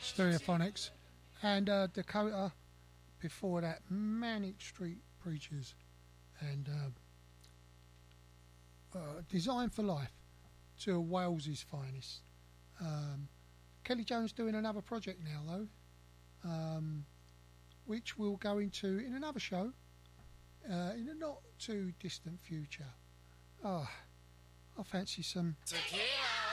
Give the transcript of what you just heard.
Stereophonics, and Dakota before that, Manic Street Preachers, and Design for Life, two of Wales's finest. Kelly Jones doing another project now though, which we'll go into in another show in a not too distant future. I fancy some tequila.